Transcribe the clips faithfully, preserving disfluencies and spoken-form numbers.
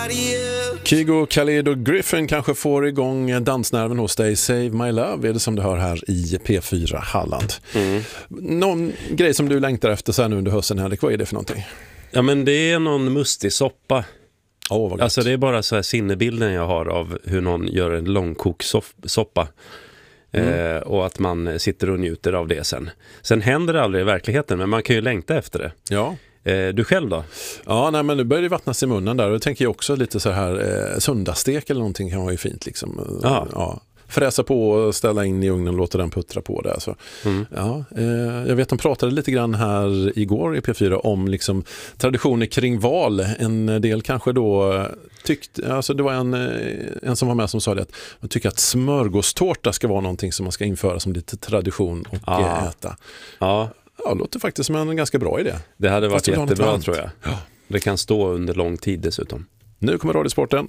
Kygo, Khaled och Griffin kanske får igång dansnerven hos dig. Save My Love är det som du hör här i P fyra Halland. Mm. Någon grej som du längtar efter så här nu under hösten, Henrik, vad är det för någonting? Ja, men det är någon mustig soppa. Oh, alltså det är bara så här sinnebilden jag har av hur någon gör en långkokssoppa. Mm. Eh, och att man sitter och njuter av det sen. Sen händer det aldrig i verkligheten, men man kan ju längta efter det. Ja. Eh, du själv då? Ja, nej, men nu börjar det vattnas i munnen där. Och jag tänker ju också lite så här eh, söndagsstek eller någonting kan vara ju fint liksom. Ja. Ja. Fräsa på och ställa in i ugnen och låta den puttra på det. Så. Mm. Ja, eh, jag vet de pratade lite grann här igår i P fyra om liksom, traditioner kring val. En del kanske då tyckte, alltså det var en, en som var med som sa det att man tycker att smörgåstårta ska vara någonting som man ska införa som lite tradition och ja. äta. Ja. Ja, det låter faktiskt som en ganska bra idé. Det hade varit det jättebra tror jag. Ja. Det kan stå under lång tid dessutom. Nu kommer Radiosporten.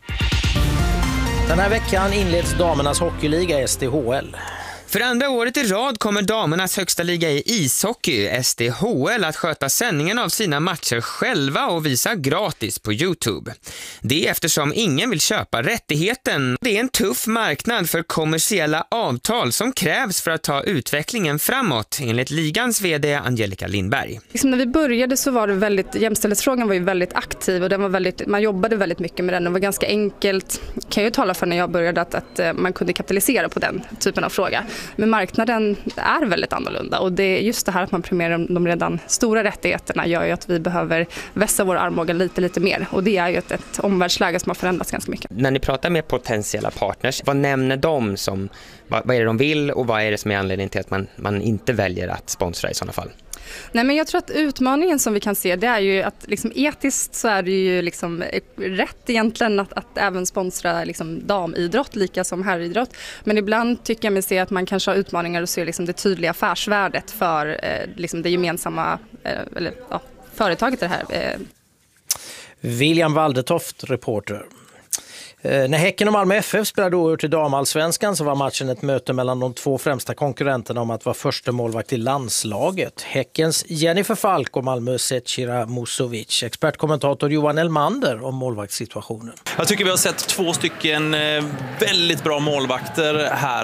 Den här veckan inleds damernas hockeyliga S D H L. För andra året i rad kommer damernas högsta liga i ishockey, S D H L, att sköta sändningen av sina matcher själva och visa gratis på YouTube. Det är eftersom ingen vill köpa rättigheten. Det är en tuff marknad för kommersiella avtal som krävs för att ta utvecklingen framåt, enligt ligans vd Angelica Lindberg. Liksom när vi började så var det väldigt, jämställdhetsfrågan var ju väldigt aktiv och den var väldigt, man jobbade väldigt mycket med den. Det var ganska enkelt, kan jag ju tala för när jag började, att, att man kunde kapitalisera på den typen av fråga. Men marknaden är väldigt annorlunda och det är just det här att man premierar de redan stora rättigheterna gör ju att vi behöver vässa vår armbåge lite lite mer och det är ju ett, ett omvärldsläge som har förändrats ganska mycket. När ni pratar med potentiella partners, vad nämner de som, vad, vad är det de vill och vad är det som är anledningen till att man, man inte väljer att sponsra i sådana fall? Nej, men jag tror att utmaningen som vi kan se det är ju att liksom, etiskt så är det ju liksom rätt egentligen att, att även sponsra liksom, damidrott lika som herridrott. Men ibland tycker jag mig se att man kanske har utmaningar och se liksom, det tydliga affärsvärdet för eh, liksom, det gemensamma eh, eller, ja, företaget det här. Eh. William Waldetoft, reporter. När Häcken och Malmö F F spelade då till damallsvenskan så var matchen ett möte mellan de två främsta konkurrenterna om att vara första målvakt i landslaget. Häckens Jennifer Falk och Malmö Zecira Musovic. Expertkommentator Johan Elmander om målvaktssituationen. Jag tycker vi har sett två stycken väldigt bra målvakter här.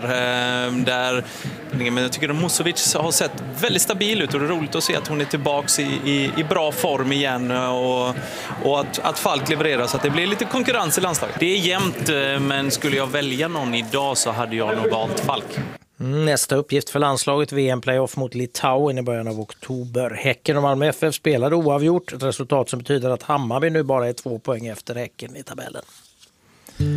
Där jag tycker att Musovic har sett väldigt stabil ut och det är roligt att se att hon är tillbaka i, i, i bra form igen och, och att, att Falk levererar så att det blir lite konkurrens i landslaget. Det är jämnt, men skulle jag välja någon idag så hade jag nog valt Falk. Nästa uppgift för landslaget V M-playoff mot Litauen i början av oktober. Häcken och Malmö F F spelade oavgjort, ett resultat som betyder att Hammarby nu bara är två poäng efter Häcken i tabellen.